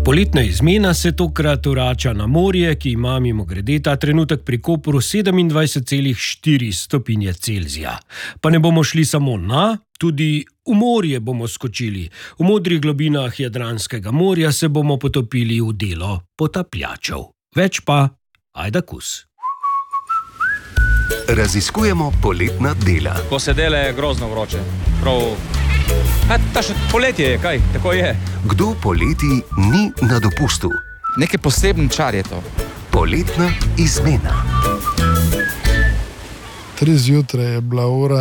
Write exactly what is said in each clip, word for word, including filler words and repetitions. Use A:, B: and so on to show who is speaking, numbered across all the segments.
A: Poletna izmena se tokrat vrača na morje, ki ima mimogrede ta trenutek pri Kopru sedemindvajset celih štiri stopinje Celzija. Pa ne bomo šli samo na, tudi v morje bomo skočili. V modrih globinah Jadranskega morja se bomo potopili v delo potapljačev. Več pa ajdakus.
B: Raziskujemo poletna dela.
C: Ko se dela, je grozno vroče. Prav... A, ta še poletje je, kaj? Tako je.
B: Kdo poleti ni na dopustu?
D: Nekaj poseben čar je to.
B: Poletna izmena.
E: Tri zjutraj je bila ura,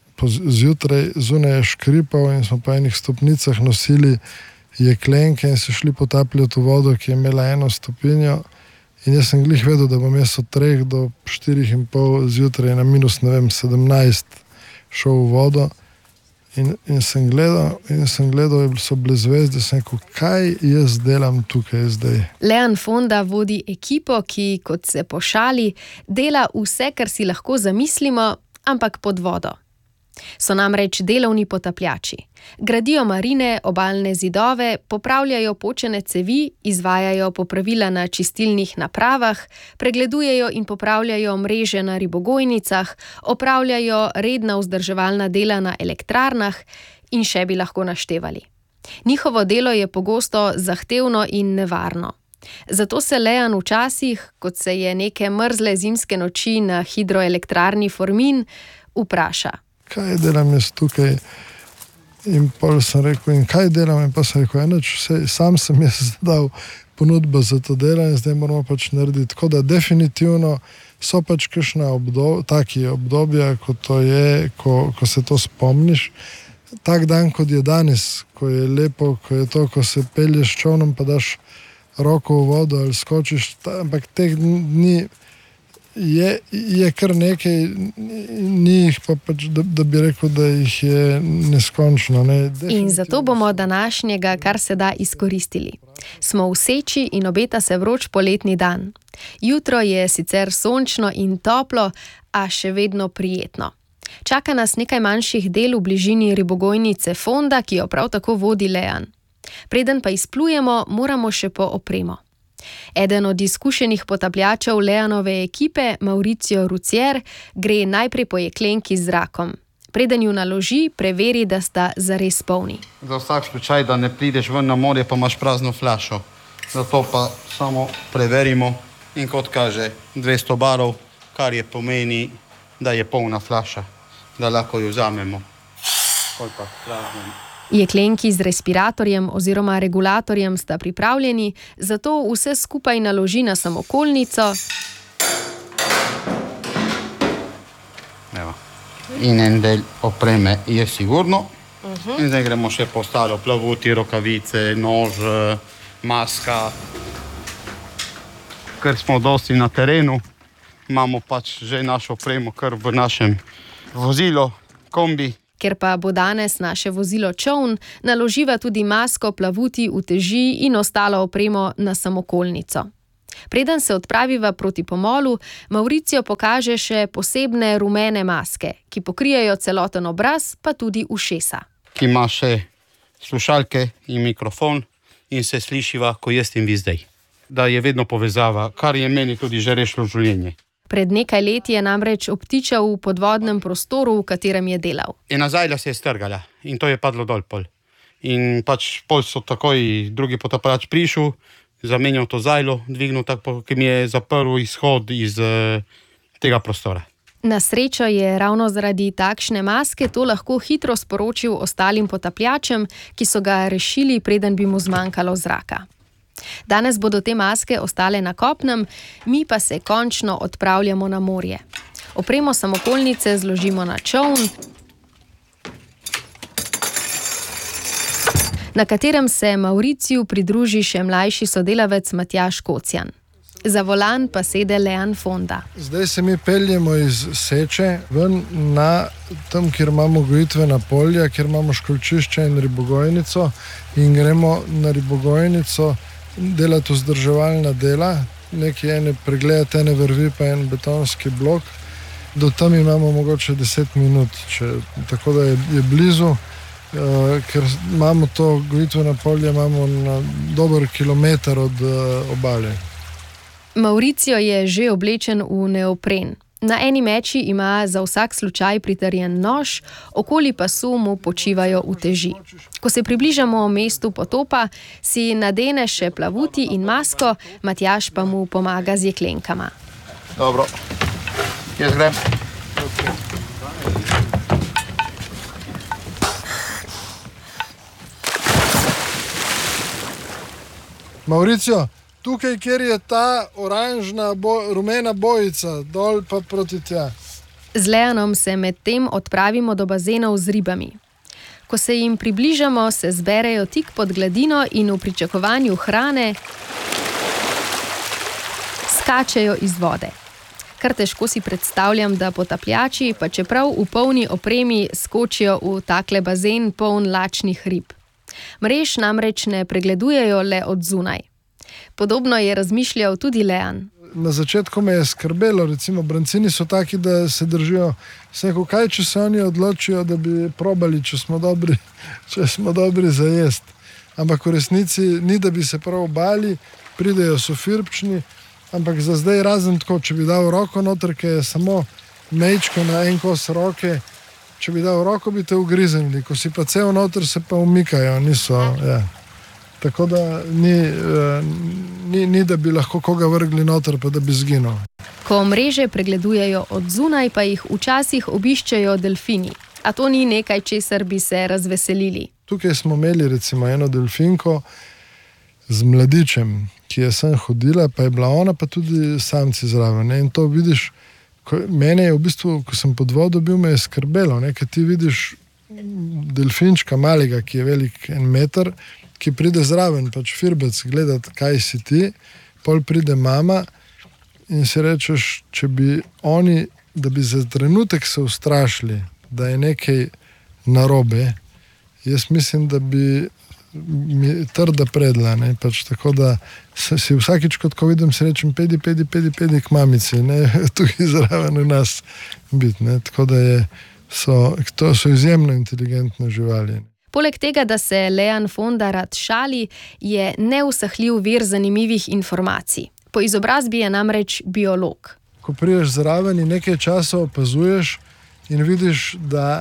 E: zjutraj zunaj je škripal in smo po enih stopnicah nosili jeklenke in se šli potapljati v vodo, ki je imela eno stopinjo. In jaz sem glih vedel, da bom jaz od treh do štirih in pol zjutraj na minus, ne vem, sedemnajst šel v vodo. In, in sem gledal, in sem gledal, so bile zvezde, sem rekel, kaj jaz delam tukaj zdaj.
F: Lejan Fonda vodi ekipo, ki, kot se pošali, dela vse, kar si lahko zamislimo, ampak pod vodo. So namreč delovni potapljači. Gradijo marine, obalne zidove, popravljajo počene cevi, izvajajo popravila na čistilnih napravah, pregledujejo in popravljajo mreže na ribogojnicah, opravljajo redna vzdrževalna dela na elektrarnah in še bi lahko naštevali. Njihovo delo je pogosto zahtevno in nevarno. Zato se Lejan včasih, kot se je neke mrzle zimske noči na hidroelektrarni Formin, vpraša.
E: Kaj delam jaz tukaj? In pol sem rekel, in kaj delam? In pa sem rekel, enoč, vse, sam sem jaz dal ponudbo za to delo in zdaj moramo pač narediti. Tako da definitivno so pač kakšna obdob, taki obdobja, ko to je, ko, ko se to spomniš. Tak dan, kot je danes, ko je lepo, ko je to, ko se pelješ čovnom, pa daš roko v vodo ali skočiš, ta, ampak teh dni Je, je kar nekaj, ni jih pa pač, da, da bi rekel, da jih je neskončno. Ne?
F: In zato bomo današnjega kar se da izkoristili. Smo v seči in obeta se vroč poletni dan. Jutro je sicer sončno in toplo, a še vedno prijetno. Čaka nas nekaj manjših del v bližini ribogojnice Fonda, ki jo prav tako vodi Lejan. Preden pa izplujemo, moramo še po opremo. Eden od izkušenih potapljačev Lejanove ekipe, Mauricio Rucier, gre najprej po jeklenki z zrakom. Preden ju naloži, preveri, da sta zares polni.
G: Za vsak slučaj, da ne prideš ven na morje, pa imaš prazno flašo. Zato pa samo preverimo in kot kaže dvesto barov, kar je pomeni, da je polna flaša, da lahko jo vzamemo. Koliko prazno.
F: Jeklenki z respiratorjem oziroma regulatorjem sta pripravljeni, zato vse skupaj naloži na samokolnico.
G: Evo. In en del opreme je sigurno. Uh-huh. In zdaj gremo še po ostalo, plavuti, rokavice, nož, maska. Ker smo dosti na terenu, imamo pač že našo opremo kar v našem vozilu, kombi.
F: Ker pa bo danes naše vozilo čoln, naloživa tudi masko, plavuti, uteži in ostalo opremo na samokolnico. Preden se odpraviva proti pomolu, Mauricio pokaže še posebne rumene maske, ki pokrijejo celoten obraz, pa tudi ušesa.
G: Ki ima še slušalke in mikrofon in se slišiva, ko jaz in vi zdaj. Da je vedno povezava, kar je meni tudi že rešilo življenje.
F: Pred nekaj leti je namreč obtičal v podvodnem prostoru, v katerem je delal.
G: Ena zajla se je strgala in to je padlo dol pol. In pač pol so takoj drugi potapljač prišel, zamenjal to zajlo, dvignil tako, ki mi je zaprl izhod iz uh, tega prostora.
F: Na srečo je ravno zaradi takšne maske to lahko hitro sporočil ostalim potapljačem, ki so ga rešili, preden bi mu zmanjkalo zraka. Danes bodo te maske ostale na kopnem, mi pa se končno odpravljamo na morje. Opremo samokolnice zložimo na čoln, na katerem se Mauriciju pridruži še mlajši sodelavec Matjaž Kocjan. Za volan pa sede Lejan Fonda.
E: Zdaj se mi peljemo iz Seče ven na tam, kjer imamo gojitvena polja, kjer imamo školjčišče in ribogojnico in gremo na ribogojnico delati vzdrževalna dela, nekaj ene pregledati, ene vrvi pa en betonski blok. Do tam imamo mogoče deset minut, če, tako da je, je blizu. uh, ker imamo to gojitveno polje, imamo na dober kilometer od uh, obale.
F: Mauricio je že oblečen v neopren. Na eni meči ima za vsak slučaj pritrjen nož, okoli pasu mu počivajo uteži. Ko se približamo mestu potopa, si nadene še plavuti in masko, Matjaž pa mu pomaga z jeklenkama.
G: Dobro, jaz grem.
E: Mauricio, tukaj, kjer je ta oranžna, bo, rumena bojica, dol pa proti tja.
F: Z Leanom se medtem odpravimo do bazenov z ribami. Ko se jim približamo, se zberejo tik pod gladino in v pričakovanju hrane skačejo iz vode. Kar težko si predstavljam, da potapljači, pa čeprav v polni opremi, skočijo v takle bazen poln lačnih rib. Mrež namreč ne pregledujejo le od zunaj. Podobno je razmišljal tudi Lean.
E: Na začetku me je skrbelo, recimo brancini so taki, da se držijo. Sem kaj, če se oni odločijo, da bi probali, če smo dobri, če smo dobri za jest. Ampak v resnici ni, da bi se prav bali, pridejo so firpčni, ampak za zdaj razen tako, če bi dal roko noter, ker je samo mejčko na en kos roke, če bi dal roko, bi te ugriznili. Ko si pa cel noter, se pa umikajo, niso, ja. Tako da ni, ni, ni, da bi lahko koga vrgli noter, pa da bi zginil.
F: Ko mreže pregledujejo od zunaj, pa jih včasih obiščejo delfini. A to ni nekaj, česar bi se razveselili.
E: Tukaj smo imeli recimo eno delfinko z mladičem, ki je sem hodila, pa je bila ona, pa tudi samci zraven. In to vidiš, ko, mene je v bistvu, ko sem pod vodo bil, me je skrbelo, ne? Ker ti vidiš delfinčka malega, ki je velik en meter, ki pride zraven, pač firbec gledati, kaj si ti, pol pride mama in si rečeš, če bi oni, da bi za trenutek se ustrašili, da je nekaj narobe, jaz mislim, da bi mi trda predla, ne, pač tako da si vsakič, kot ko vidim, si rečem, pedi, pedi, pedi, pedi k mamici, ne, tukaj zraven v nas biti, ne, tako da je, so, to so izjemno inteligentne živali.
F: Poleg tega, da se Lean Fonda rad šali, je neusahljiv vir zanimivih informacij. Po izobrazbi je namreč biolog.
E: Ko priješ zraven in nekaj časa opazuješ in vidiš, da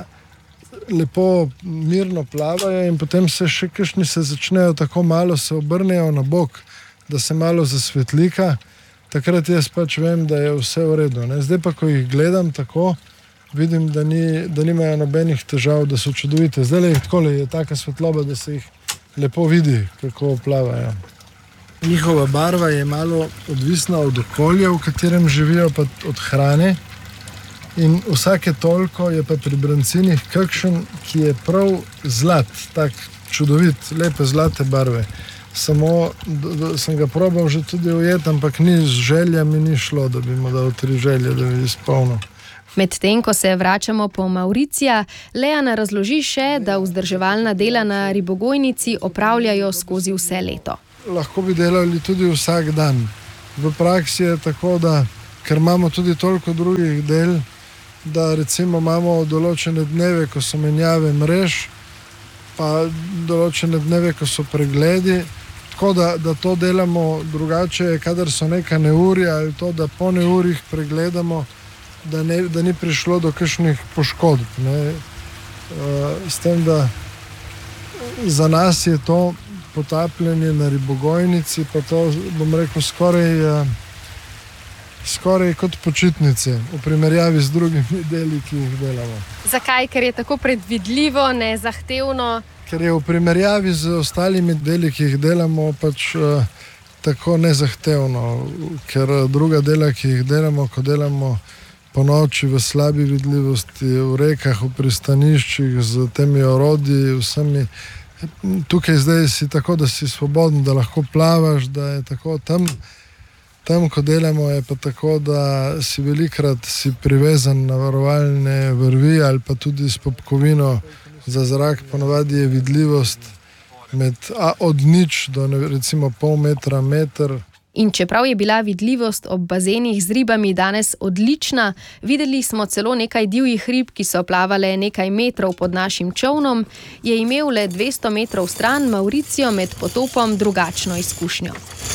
E: lepo mirno plavajo in potem se še kakšni se začnejo tako malo, se obrnejo na bok, da se malo zasvetlika, takrat jaz pač vem, da je vse v redu. Ne? Zdaj pa, ko jih gledam tako, vidim, da, ni, da nimajo nobenih težav, da so čudovite. Zdaj le jih takole, je taka svetloba, da se jih lepo vidi, kako plavajo. Njihova barva je malo odvisna od okolja, v katerem živijo, pa od hrane. In vsake toliko je pa pri brancinih kakšen, ki je prav zlat, tak čudovit, lepe zlate barve. Samo do, do, sem ga probal že tudi ujeti, ampak ni z željami ni šlo, da bi mu dal tri želje, da bi izpolnil.
F: Medtem, ko se vračamo po Mauricija, Lean razloži še, da vzdrževalna dela na ribogojnici opravljajo skozi vse leto.
E: Lahko bi delali tudi vsak dan. V praksi je tako, da ker imamo tudi toliko drugih del, da recimo imamo določene dneve, ko so menjave mrež, pa določene dneve, ko so pregledi, tako da, da to delamo drugače, kadar so neka neurja ali to, da po neurjih pregledamo, Da, ne, da ni prišlo do kakšnih poškodb. Ne. S tem, da za nas je to potapljanje na ribogojnici, pa to, bom rekel, skoraj, skoraj kot počitnice v primerjavi z drugimi deli, ki jih delamo.
F: Zakaj? Ker je tako predvidljivo, nezahtevno?
E: Ker je v primerjavi z ostalimi deli, ki jih delamo, pač tako nezahtevno. Ker druga dela, ki jih delamo, ko delamo po noči v slabi vidljivosti, v rekah, v pristaniščih, z temi orodji, vsemi. Tukaj zdaj si tako, da si svoboden, da lahko plavaš, da je tako. Tam, tam ko delamo, je pa tako, da si velikrat si privezan na varovalne vrvi ali pa tudi s popkovino za zrak. Ponavadi je vidljivost med, a, od nič do recimo pol metra, meter.
F: In čeprav je bila vidljivost ob bazenih z ribami danes odlična, videli smo celo nekaj divjih rib, ki so plavale nekaj metrov pod našim čovnom, je imel le dvesto metrov stran Mauricio med potopom drugačno izkušnjo.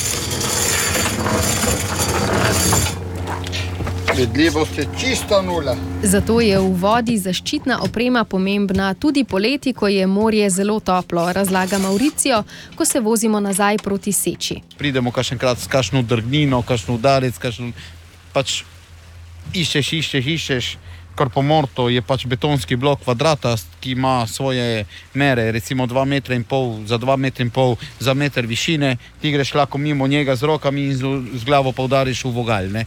G: Vidljivost je čista nula.
F: Zato je v vodi zaščitna oprema pomembna tudi poleti, ko je morje zelo toplo, razlaga Mauricio, ko se vozimo nazaj proti Seči.
G: Pridemo kakšenkrat s kakšno drgnino, kakšno udarec, kakšno... pač iščeš, iščeš, iščeš. Korpomorto je pač betonski blok kvadratast, ki ima svoje mere, recimo dva metra in pol, za dva metra in pol, za meter višine. Ti greš lahko mimo njega z rokami in z, z glavo pa udariš v vogal, ne?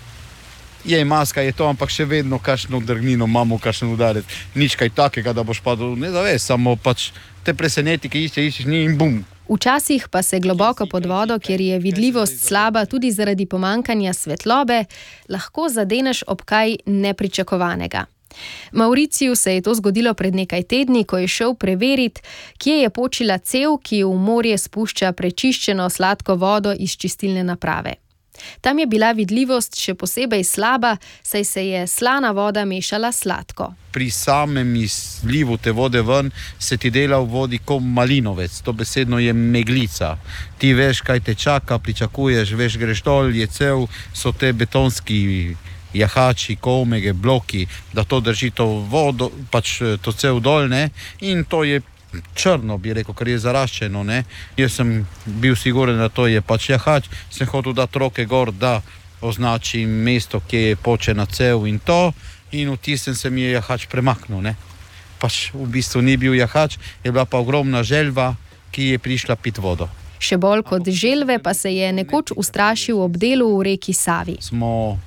G: Je maska, je to, ampak še vedno kakšno drgnino imamo, kakšen udarec. Nič kaj takega, da boš padel, ne zaveš, samo pač te preseneti, ki išče, iščeš ni in bum.
F: Včasih pa se globoko pod vodo, kjer je vidljivost slaba tudi zaradi pomankanja svetlobe, lahko zadeneš ob kaj nepričakovanega. Mauriciju se je to zgodilo pred nekaj tedni, ko je šel preveriti, kje je počila cev, ki v morje spušča prečiščeno sladko vodo iz čistilne naprave. Tam je bila vidljivost še posebej slaba, saj se je slana voda mešala sladko.
G: Pri samem izlivu te vode ven se ti dela v vodi kot malinovec, to besedno je meglica. Ti veš, kaj te čaka, pričakuješ, veš, greš dol, je cev, so te betonski jahači, komege, bloki, da to drži to vodo, pač to cev dol, ne, in to je črno, bi rekel, ker je zaraščeno, ne. Jaz sem bil siguren, da to je pač jahač, sem hotel dati roke gor, da označim mesto, kje je počena cev in to, in v tistem se mi je jahač premaknil, ne. Pač v bistvu ni bil jahač, je bila pa ogromna želva, ki je prišla pit vodo.
F: Še bolj kot želve pa se je nekoč ustrašil ob delu v reki Savi.
G: Smo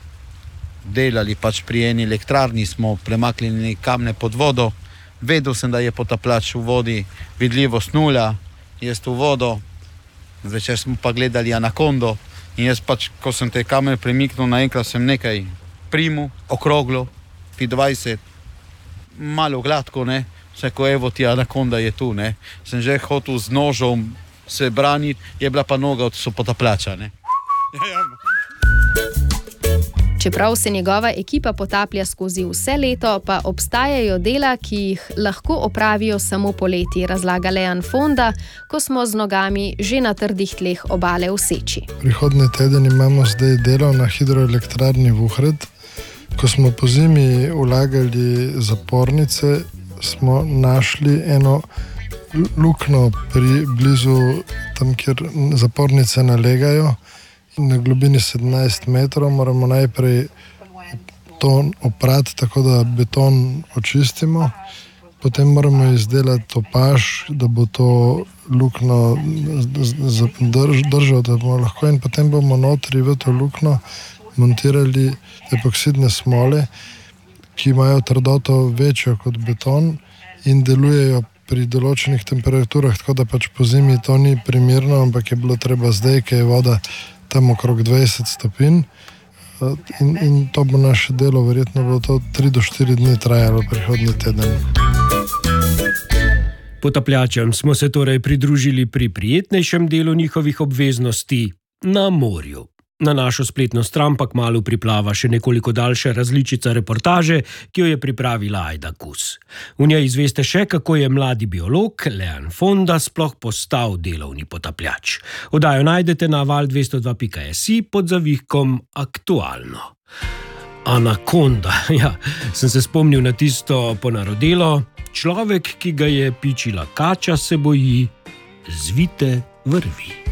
G: delali pač pri eni elektrarni, smo premaknili kamne pod vodo. Vedel sem, da je potapljač v vodi, vidljivost nula, jaz v vodo, zvečer smo pa gledali anakondo in jaz pač, ko sem te kamer premiknil, naenkrat sem nekaj primil, okroglo, pi dvajset, malo gladko, ne, vse ko evo ti anakonda je tu, ne, sem že hotel z nožom se braniti, je bila pa noga od so potapljača, ne.
F: Čeprav se njegova ekipa potaplja skozi vse leto, pa obstajajo dela, ki jih lahko opravijo samo poleti, razlaga Lejan Fonda, ko smo z nogami že na trdih tleh obale v Seči.
E: Prihodnji teden imamo zdaj delo na hidroelektrarni Vuhred. Ko smo po zimi vlagali zapornice, smo našli eno luknjo pri blizu tam, kjer zapornice nalegajo. Na globini sedemnajst metrov moramo najprej to oprati, tako da beton očistimo. Potem moramo izdelati topaž, da bo to luknjo držal, da bomo lahko. In potem bomo notri v to luknjo montirali epoksidne smole, ki imajo trdoto večjo kot beton in delujejo pri določenih temperaturah, tako da pač po zimi to ni primerno, ampak je bilo treba zdaj, ker je voda tam okrog dvajset stopinj in, in to bo naše delo, verjetno bo to tri do štiri dni trajalo prihodnji teden.
A: Potapljačem smo se torej pridružili pri prijetnejšem delu njihovih obveznosti na morju. Na našo spletno stran pa kmalu priplava še nekoliko daljša različica reportaže, ki jo je pripravila Ajda Kus. V njej izveste še, kako je mladi biolog Lejan Fonda sploh postal delovni potapljač. Oddajo najdete na val dvesto dva pika si pod zavihkom Aktualno. Anakonda, ja, sem se spomnil na tisto ponarodelo. Človek, ki ga je pičila kača, se boji zvite vrvi.